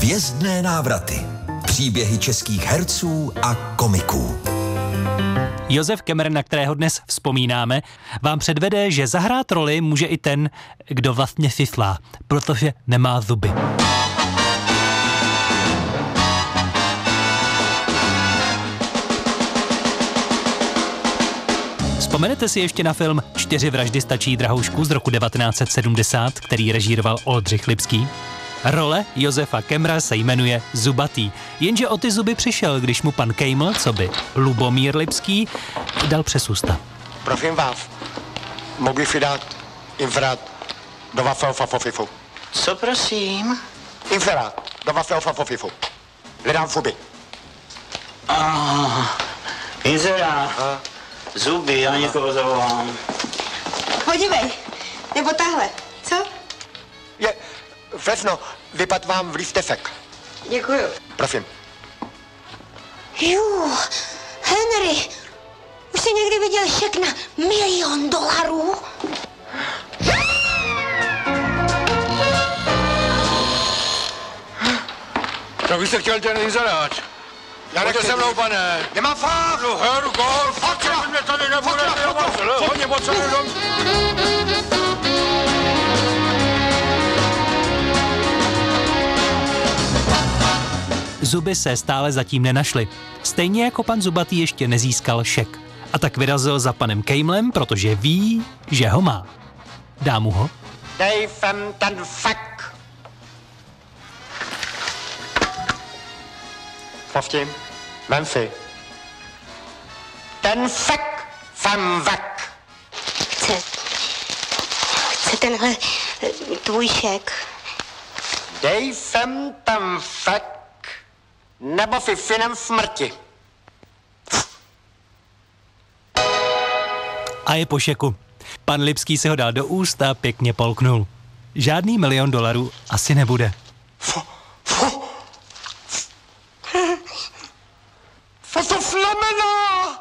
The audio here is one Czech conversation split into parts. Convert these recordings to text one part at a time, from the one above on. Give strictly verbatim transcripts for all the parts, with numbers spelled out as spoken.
Hvězdné návraty. Příběhy českých herců a komiků. Josef Kemmer, na kterého dnes vzpomínáme, vám předvede, že zahrát roli může i ten, kdo vlastně fiflá, protože nemá zuby. Vzpomenete si ještě na film Čtyři vraždy stačí drahoušku z roku devatenáct set sedmdesát, který režíroval Oldřich Lipský? Role Josefa Kemmera se jmenuje Zubatý, jenže o ty zuby přišel, když mu pan Kejml, co by Lubomír Lipský, dal přes ústa. Prosím vás, mogli si dát inferát do vašeho fafofifu. Co prosím? Inferát do vašeho fafofifu. Hledám fuby. Ah, inzerát. Zuby, já někoho zavolám. Podívej, nebo tahle, co? Je, Fesno, vypad vám v listefek. Děkuju. Prosím. Jú, Henry, už jsi někdy viděl šek na milion dolarů? Tak vy jste chtěl ten inzerát. Já nechci se mnou, pane. Nemá fakt. No, heru, gol, fakt, já mě tady nebude, já vás hodně potřebuji dom. Zuby se stále zatím nenašly. Stejně jako pan Zubatý ještě nezískal šek. A tak vyrazil za panem Kejmlem, protože ví, že ho má. Dá mu ho? Dej sem ten fek. Povtím, vem si. Ten fek sem vek. Chce, chce tenhle tvůj šek. Dej sem ten fek, nebo si finem smrti. A je po šeku. Pan Lipský si ho dal do úst a pěkně polknul. Žádný milion dolarů asi nebude. Co to znamená?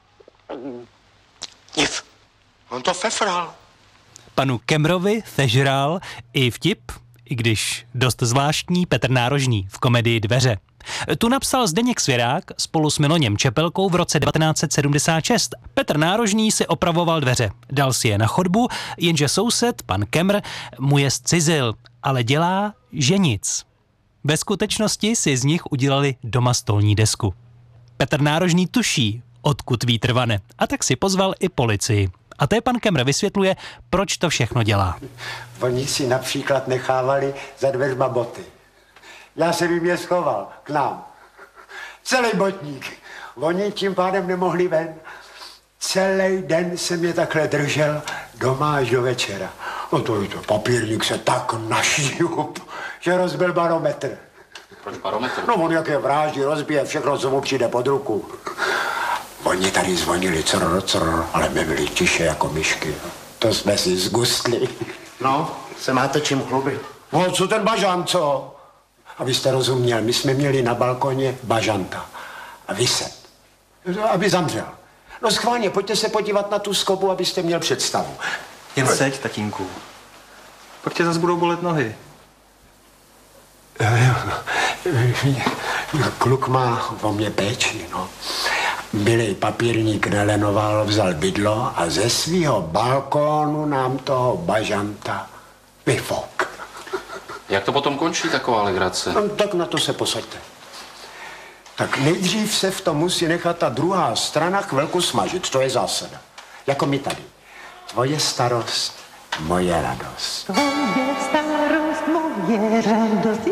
Nic. On to fefral. Panu Kemmerovi sežral i vtip, i když dost zvláštní, Petr Nárožný v komedii Dveře. Tu napsal Zdeněk Svěrák spolu s Miloněm Čepelkou v roce devatenáct set sedmdesát šest. Petr Nárožný si opravoval dveře, dal si je na chodbu, jenže soused, pan Kemmer, mu je zcizil, ale dělá, že nic. Ve skutečnosti si z nich udělali doma stolní desku. Petr Nárožný tuší, odkud vítr vane, a tak si pozval i policii. A té pan Kemmer vysvětluje, proč to všechno dělá. Oni si například nechávali za dveřma boty. Já jsem jim je schoval k nám. Celý botník. Oni tím pádem nemohli ven. Celý den jsem je takhle držel doma až do večera. No to je to, papírník se tak našíhup, že rozbil barometr. Proč barometr? No on jak je vráží, rozbije všechno, co mu přijde pod ruku. Oni tady zvonili crr, crr, ale my byli tiše jako myšky. To jsme si zgustli. No, se máte čím chlubit. No, co ten bažant, co? Abyste rozuměl, my jsme měli na balkoně bažanta. A vyset. Aby zamřel. No schválně, pojďte se podívat na tu skobu, abyste měl představu. Jen seď, tatínku. Pak tě zase budou bolet nohy. Kluk má o mě péči, no. Bylej papírník nelenoval, vzal bydlo a ze svýho balkónu nám toho bažanta vyfok. Jak to potom končí, taková legrace? No, tak na to se posaďte. Tak nejdřív se v tom musí nechat ta druhá strana chvilku smažit, to je zásada. Jako my tady. Tvoje starost, moje radost. Tvoje starost, moje radost,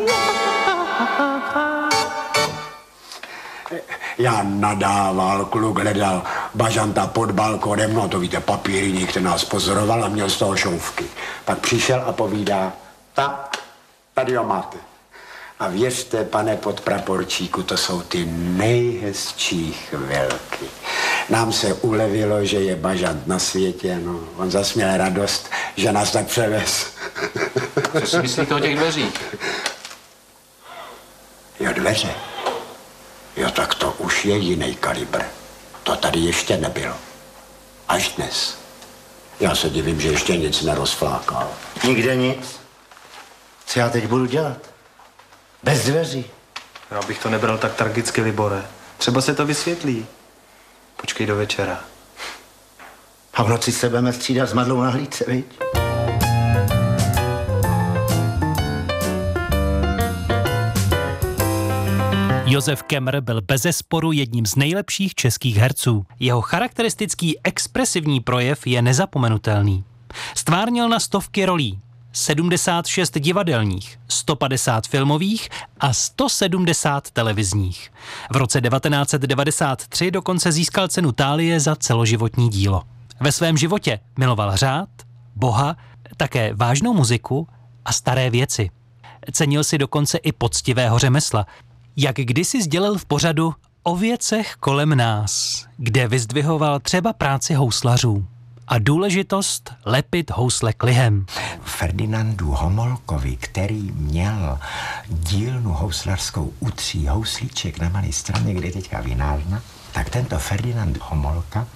Já nadával, kluk hledal bažanta pod balkonem, no to víte, papírník, ten nás pozoroval a měl z toho šouvky. Pak přišel a povídá, tak, tady ho máte. A věřte, pane podpraporčíku, to jsou ty nejhezčí chvilky. Nám se ulevilo, že je bažant na světě, no. On zas měl radost, že nás tak převez. Co si myslíte o těch dveřích? Jo, dveře. Jo, tak to už je jiný kalibr. To tady ještě nebylo. Až dnes. Já se divím, že ještě nic nerozflákal. Nikde nic. Co já teď budu dělat? Bez dveří. Já bych to nebral tak tragicky, Libore. Třeba se to vysvětlí. Počkej do večera. A v noci se budeme střídat s Madlou na hlídce, viď? Josef Kemr byl bezesporu jedním z nejlepších českých herců. Jeho charakteristický expresivní projev je nezapomenutelný. Stvárnil na stovky rolí, sedmdesát šest divadelních, sto padesát filmových a sto sedmdesát televizních. V roce devatenáct set devadesát tři dokonce získal cenu Thálie za celoživotní dílo. Ve svém životě miloval řád, Boha, také vážnou muziku a staré věci. Cenil si dokonce i poctivého řemesla, jak kdysi sdělil v pořadu O věcech kolem nás, kde vyzdvihoval třeba práci houslařů a důležitost lepit housle klihem. Ferdinandu Homolkovi, který měl dílnu houslařskou u Tří houslíček na Malé Straně, kde je teďka vinárna, tak tento Ferdinand Homolka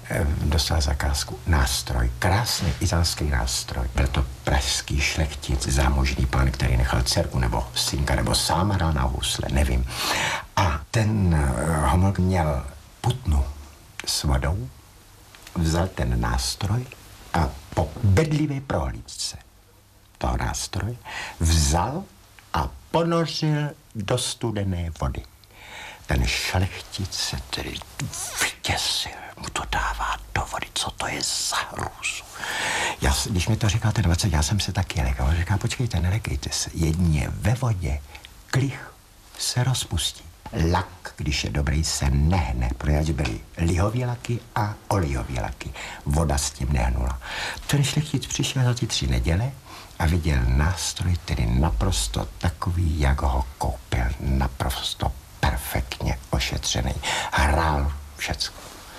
dostal zakázku nástroj, krásný italský nástroj. Byl to pražský šlechtic, zámožný pán, který nechal dcerku nebo synka, nebo sám hrál na housle, nevím. A ten Homolk měl putnu s vodou, vzal ten nástroj a po bedlivé prohlídce toho nástroje vzal a ponořil do studené vody. Ten šlechtic se tedy vyděsil, mu to dává do vody, co to je za hrůzu. Já, když mi to říkal ten dvacet, já jsem se taky lekal. On říká, počkejte, nelekejte se, jedině ve vodě klich se rozpustí. Lak, když je dobrý, se nehne, protože byly lihový laky a olejový laky. Voda s tím nehnula. Ten šlechtic přišel za ty tři neděle a viděl nástroj, tedy naprosto takový, jak ho koupil, naprosto perfektně ošetřený. Hrál všecko.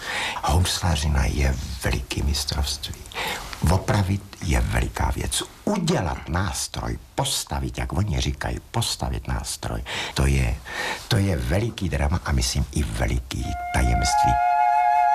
Houslařina je veliký mistrovství. Opravit je veliká věc. Udělat nástroj, postavit, jak oni říkají, postavit nástroj, to je, to je veliký drama a myslím i veliký tajemství.